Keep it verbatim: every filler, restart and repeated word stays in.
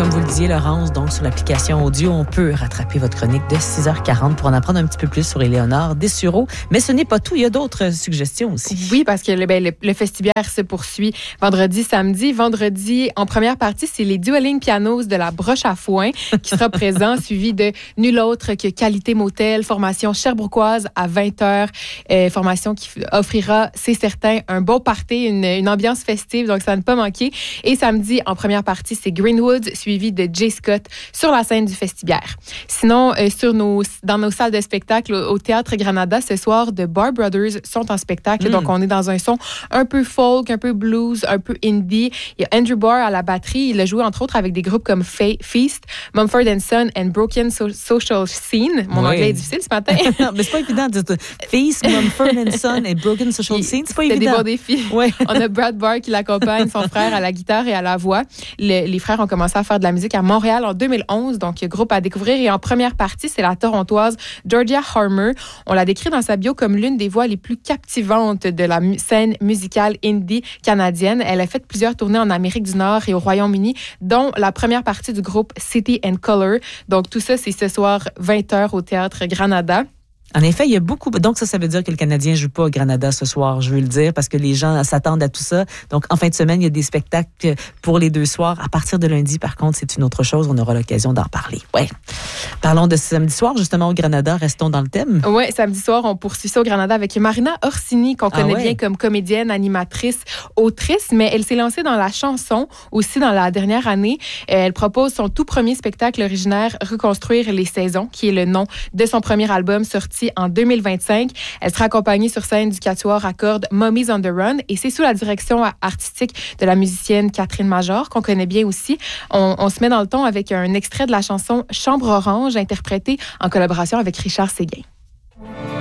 comme vous le disiez, Laurence, donc sur l'application audio, on peut rattraper votre chronique de six heures quarante pour en apprendre un petit peu plus sur Éléonore Dessureau. Mais ce n'est pas tout, il y a d'autres suggestions aussi. Oui, parce que le, ben, le, le festibiaire se poursuit vendredi, samedi. Vendredi, en première partie, c'est les Dueling Pianos de la Broche à Foin qui sera présent, suivi de nul autre que Qualité Motel, formation sherbrookoise à vingt heures. Euh, formation qui offrira, c'est certain, un beau party, une, une ambiance festive, donc ça ne pas manquer. Et samedi, en première partie, c'est Greenwood, suivi de Jay Scott sur la scène du festibiaire. Sinon, euh, sur nos, dans nos salles de spectacle au, au Théâtre Granada, ce soir, The Bar Brothers sont en spectacle. Mm. Donc, on est dans un son un peu folk, un peu blues, un peu indie. Il y a Andrew Barr à la batterie. Il a joué, entre autres, avec des groupes comme Fe- Feast, Mumford and Son and Broken so- Social Scene. Mon oui. anglais est difficile ce matin. Mais c'est pas évident de dire Feast, Mumford and Son et Broken Social Il, Scene. C'est pas évident. C'est des bons défis. Ouais. On a Brad Barr qui l'accompagne, son frère à la guitare et à la voix. Le, les frères ont commencé à faire de la musique à Montréal en deux mille onze, donc groupe à découvrir. Et en première partie, c'est la torontoise Georgia Harmer. On la décrit dans sa bio comme l'une des voix les plus captivantes de la mu- scène musicale indie canadienne. Elle a fait plusieurs tournées en Amérique du Nord et au Royaume-Uni, dont la première partie du groupe City and Colour. Donc tout ça, c'est ce soir vingt heures au Théâtre Granada. En effet, il y a beaucoup... Donc, ça, ça veut dire que le Canadien ne joue pas au Granada ce soir, je veux le dire, parce que les gens s'attendent à tout ça. Donc, en fin de semaine, il y a des spectacles pour les deux soirs. À partir de lundi, par contre, c'est une autre chose. On aura l'occasion d'en parler. Ouais. Parlons de samedi soir, justement, au Granada. Restons dans le thème. Oui, samedi soir, on poursuit ça au Granada avec Marina Orsini, qu'on connaît ah ouais. bien comme comédienne, animatrice, autrice, mais elle s'est lancée dans la chanson aussi dans la dernière année. Elle propose son tout premier spectacle originaire, Reconstruire les saisons, qui est le nom de son premier album sorti en deux mille vingt-cinq. Elle sera accompagnée sur scène du quatuor à cordes Mummies on the Run et c'est sous la direction artistique de la musicienne Catherine Major, qu'on connaît bien aussi. On, on se met dans le ton avec un extrait de la chanson Chambre Orange, interprétée en collaboration avec Richard Séguin.